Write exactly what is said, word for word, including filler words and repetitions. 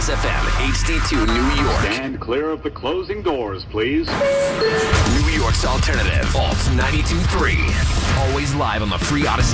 Plus F M, H D two New York. Stand clear of the closing doors, please. New York's alternative, Alt ninety-two point three. Always live on the free Odyssey